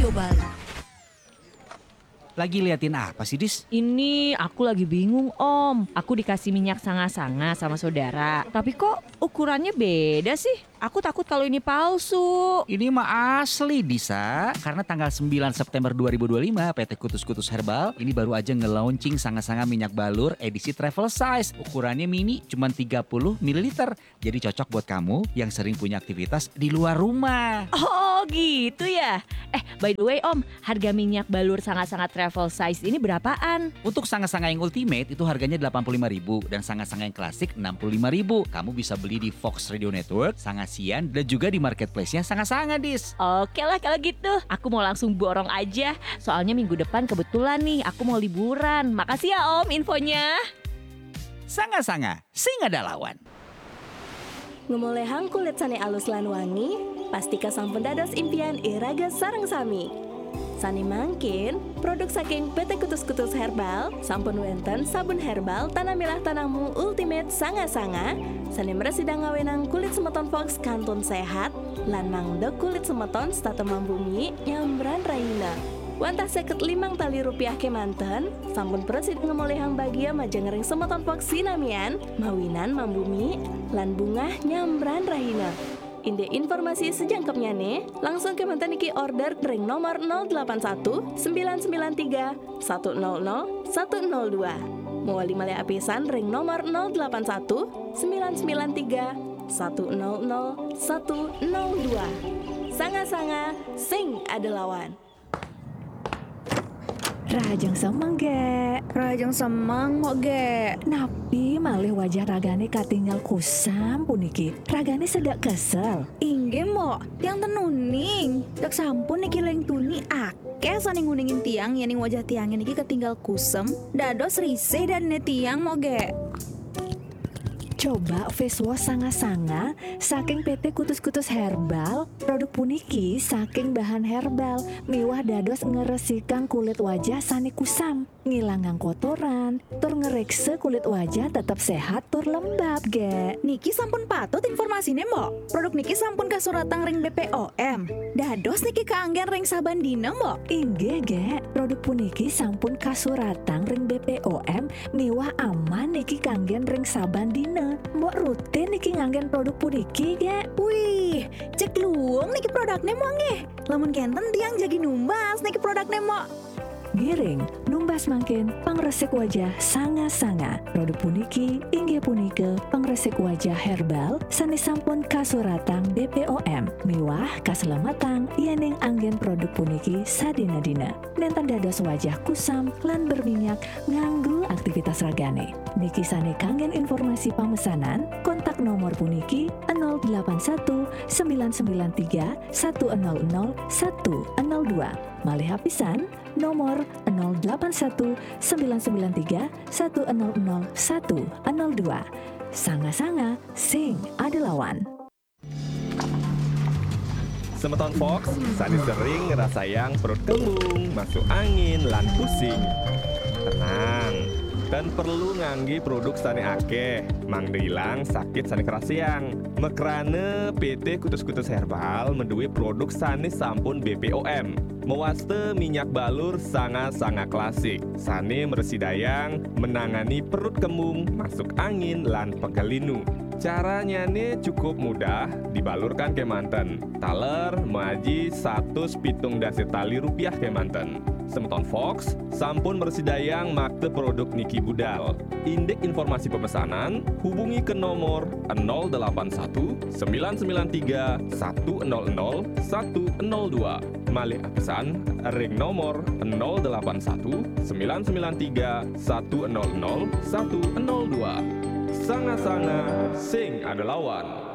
Radio Bali. Lagi liatin apa sih, Dis? Ini aku lagi bingung, Om. Aku dikasih minyak sanga-sanga sama saudara. Tapi kok ukurannya beda sih? Aku takut kalau ini palsu. Ini mah asli, Disa. Karena tanggal 9 September 2025, PT Kutus-Kutus Herbal ini baru aja nge-launching sanga-sanga minyak balur edisi travel size. Ukurannya mini, cuma 30 ml. Jadi cocok buat kamu yang sering punya aktivitas di luar rumah. Oh gitu ya. By the way, Om, harga minyak balur sanga-sanga travel size ini berapaan? Untuk sanga-sanga yang ultimate itu harganya 85.000 dan sanga-sanga yang klasik 65.000. Kamu bisa beli di Fox Radio Network, Sangasian, dan juga di marketplace-nya Sanga-Sanga, Dis. Oke lah kalau gitu. Aku mau langsung borong aja. Soalnya minggu depan kebetulan nih aku mau liburan. Makasih ya, Om, infonya. Sanga-Sanga, sing ada lawan. Ngomolehang kulit sani alus lan wangi, pastika sampun dados impian iraga sareng sami. Sani mangkin, produk saking PT Kutus-Kutus Herbal, sampun wenten sabun herbal tanah milah tanahmu ultimate sanga-sanga, sani meresidang ngawenang kulit semeton Fox kantun sehat, lan mangdek kulit semeton stata mambumi nyambran raina. Wantah 55 tali rupiah kemanten, sampun presid ngemolehang bagia majengering semeton Fox sinamian, mawinan mambumi, lan bunga nyambran rahina. Inde informasi sejangkepnya nih, langsung ke mantan iki order ring nomor 081 993 100 102. Mewali malih apisan ring nomor 081 993 100 102. Sanga-sanga sing ada lawan. Rajang semang ge, Rajang semang mo ge. napi malih wajah ragane katinggal kusam puniki. Ragane sedak kesel. Inggih mo, yang tenuning. Dak sampun niki leng tuni akeh saning nguningin tiang yening wajah tiangin niki ketinggal kusem. Dados risih dan ne tiang mo ge. Coba face wash sanga-sanga saking PT Kutus-Kutus Herbal. Produk puniki saking bahan herbal miwah dados ngeresikang kulit wajah sani kusam, ngilangang kotoran, tur ngerekse kulit wajah tetap sehat tur lembab ge. Niki sampun patut informasine mo. Produk niki sampun kasuratang ring BPOM. Dados niki kaanggen ring saban dina mo. Inggih ge, produk puniki sampun kasuratang ring BPOM miwah aman niki kanggen ring saban dina. Mbok rutin niki nganggen produk puniki ge. Wih, cek luang niki produknya mo nge. Lamun kenten tiang jadi numbas niki produknya mo. Giring, numbas mangkin, pangresik wajah sanga-sanga. Produk puniki, inggih punike, pangresik wajah herbal, sani sampun kasuratang BPOM. Miwah kaselamatan, yening anggen produk puniki sadina-dina. Nenten dados wajah kusam, lan berminyak, nganggu aktivitas ragane. Niki sani kanggen informasi pemesanan, kontak nomor puniki 081 993 100 102. Malih hapisan nomor 081 993 100 102. Sanga-sanga sing ada lawan. Semeton Fox, sani sering ngerasa yang perut kembung, masuk angin, lan pusing. Tenang, dan perlu nganggi produk sani akeh, mangde ilang sakit sani kerasiang. Mekrane PT Kutus-Kutus Herbal menduwe produk sani sampun BPOM. Mewaste minyak balur sanga-sanga klasik. Sani meresidayang menangani perut kembung, masuk angin, lan pegelinu. Caranya nih cukup mudah, dibalurkan ke manten. Taler maji 170 tali rupiah ke manten. Semeton Fox, sampun mersidayang makte produk Niki Budal. Indek informasi pemesanan, hubungi ke nomor 081 993 100 102. Malih pesan ring nomor 081 993 100 102. Sanga-sanga sing ada lawan.